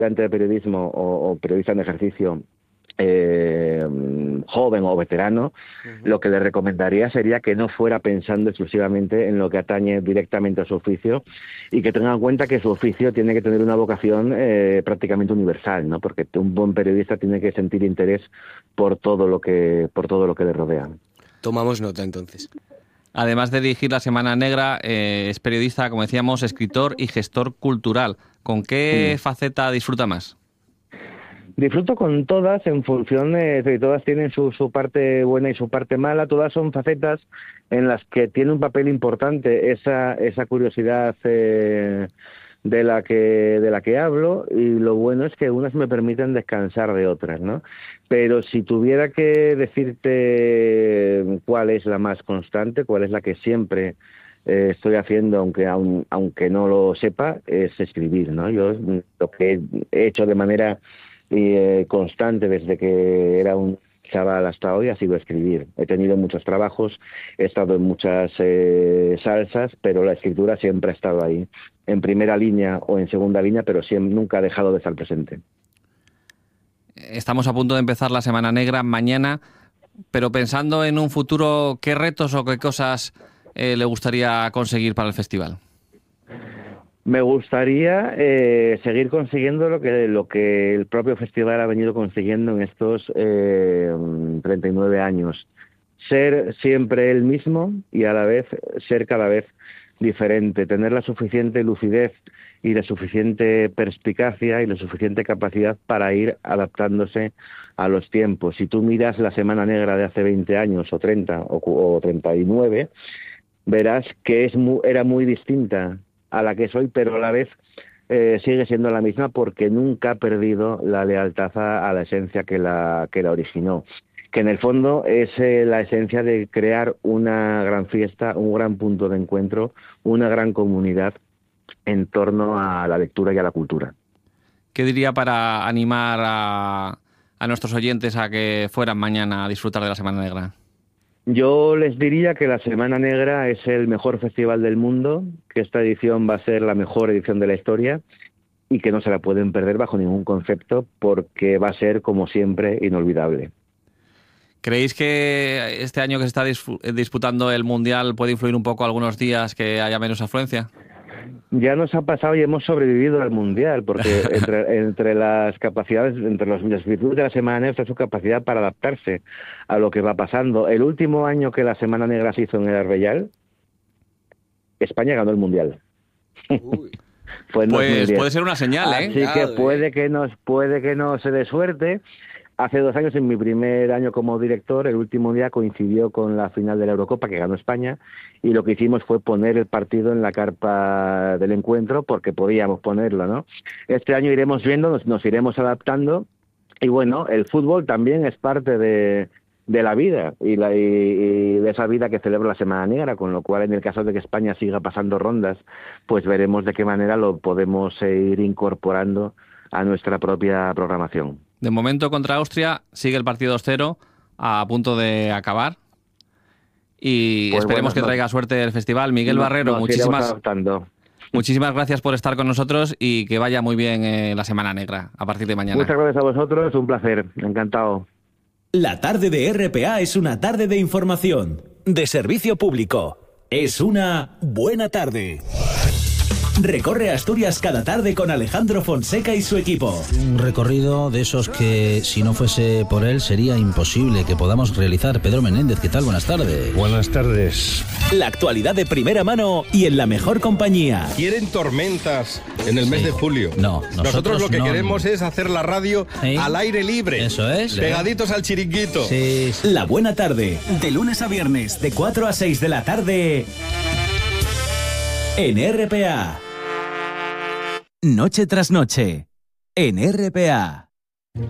estudiante de periodismo o periodista en ejercicio, joven o veterano, lo que le recomendaría sería que no fuera pensando exclusivamente en lo que atañe directamente a su oficio y que tenga en cuenta que su oficio tiene que tener una vocación prácticamente universal, ¿no? Porque un buen periodista tiene que sentir interés por todo lo que le rodea. Tomamos nota, entonces. Además de dirigir la Semana Negra, es periodista, como decíamos, escritor y gestor cultural. ¿Con qué faceta disfruta más? Disfruto con todas en función de todas tienen su parte buena y su parte mala. Todas son facetas en las que tiene un papel importante esa curiosidad de la que hablo, y lo bueno es que unas me permiten descansar de otras, ¿no? Pero si tuviera que decirte cuál es la más constante, cuál es la que siempre estoy haciendo, aunque no lo sepa, es escribir, ¿no? Yo lo que he hecho de manera constante desde que era un chaval hasta hoy ha sido escribir. He tenido muchos trabajos, he estado en muchas salsas, pero la escritura siempre ha estado ahí, en primera línea o en segunda línea, pero siempre, nunca ha dejado de estar presente. Estamos a punto de empezar la Semana Negra mañana, pero pensando en un futuro, ¿qué retos o qué cosas le gustaría conseguir para el festival? Me gustaría seguir consiguiendo lo que el propio festival ha venido consiguiendo en estos 39 años. Ser siempre el mismo y a la vez ser cada vez diferente. Tener la suficiente lucidez y la suficiente perspicacia y la suficiente capacidad para ir adaptándose a los tiempos. Si tú miras la Semana Negra de hace 20 años o 30 o 39, verás que era muy distinta a la que soy, pero a la vez sigue siendo la misma porque nunca ha perdido la lealtad a la esencia que la originó, que en el fondo es la esencia de crear una gran fiesta, un gran punto de encuentro, una gran comunidad en torno a la lectura y a la cultura. ¿Qué diría para animar a nuestros oyentes a que fueran mañana a disfrutar de la Semana Negra? Yo les diría que la Semana Negra es el mejor festival del mundo, que esta edición va a ser la mejor edición de la historia y que no se la pueden perder bajo ningún concepto porque va a ser, como siempre, inolvidable. ¿Creéis que este año que se está disputando el Mundial puede influir un poco algunos días que haya menos afluencia? Ya nos ha pasado y hemos sobrevivido al Mundial, porque entre las capacidades, entre las virtudes de la Semana Negra está su capacidad para adaptarse a lo que va pasando. El último año que la Semana Negra se hizo en el Arbellal, España ganó el Mundial. Pues puede ser una señal, ¿eh? Así que puede que no se dé suerte. Hace 2 años, en mi primer año como director, el último día coincidió con la final de la Eurocopa que ganó España, y lo que hicimos fue poner el partido en la carpa del encuentro porque podíamos ponerlo, ¿no? Este año iremos viendo, nos iremos adaptando, y bueno, el fútbol también es parte de la vida y de esa vida que celebra la Semana Negra, con lo cual, en el caso de que España siga pasando rondas, pues veremos de qué manera lo podemos ir incorporando a nuestra propia programación. De momento, contra Austria sigue el partido 2-0, a punto de acabar. Y pues esperemos que traiga suerte el festival. Miguel Barrero, muchísimas gracias por estar con nosotros y que vaya muy bien la Semana Negra a partir de mañana. Muchas gracias a vosotros, un placer, encantado. La tarde de RPA es una tarde de información, de servicio público. Es una buena tarde. Recorre Asturias cada tarde con Alejandro Fonseca y su equipo. Un recorrido de esos que, si no fuese por él, sería imposible que podamos realizar. Pedro Menéndez, ¿qué tal? Buenas tardes. Buenas tardes. La actualidad de primera mano y en la mejor compañía. ¿Quieren tormentas en el mes de julio? No, nosotros lo que queremos es hacer la radio al aire libre. Eso es. Pegaditos al chiringuito. Sí. La buena tarde, de lunes a viernes, de 4 a 6 de la tarde, en RPA. Noche tras noche, en RPA.